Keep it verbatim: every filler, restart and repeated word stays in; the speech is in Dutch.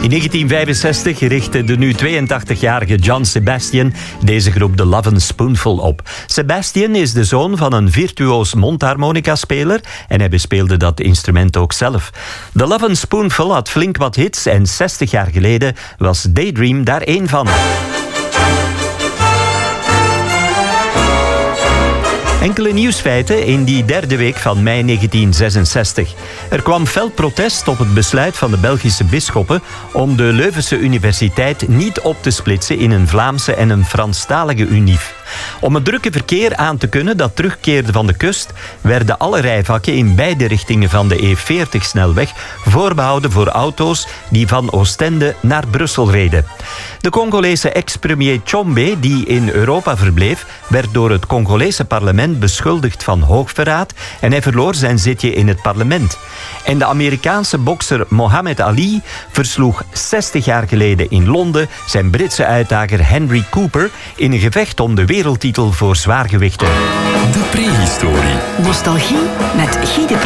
In negentien vijfenzestig richtte de nu tweeëntachtigjarige John Sebastian deze groep The Lovin' Spoonful op. Sebastian is de zoon van een virtuoos mondharmonica-speler en hij bespeelde dat instrument ook zelf. The Lovin' Spoonful had flink wat hits en zestig jaar geleden was Daydream daar één van. Enkele nieuwsfeiten in die derde week van mei negentien zesenzestig. Er kwam fel protest op het besluit van de Belgische bisschoppen om de Leuvense Universiteit niet op te splitsen in een Vlaamse en een Franstalige unief. Om het drukke verkeer aan te kunnen dat terugkeerde van de kust, werden alle rijvakken in beide richtingen van de E veertig-snelweg voorbehouden voor auto's die van Oostende naar Brussel reden. De Congolese ex-premier Tshombe, die in Europa verbleef, werd door het Congolese parlement beschuldigd van hoogverraad en hij verloor zijn zitje in het parlement. En de Amerikaanse bokser Mohammed Ali versloeg zestig jaar geleden in Londen zijn Britse uitdager Henry Cooper in een gevecht om de wereldtitel voor zwaargewichten. De prehistorie. Nostalgie met Guy de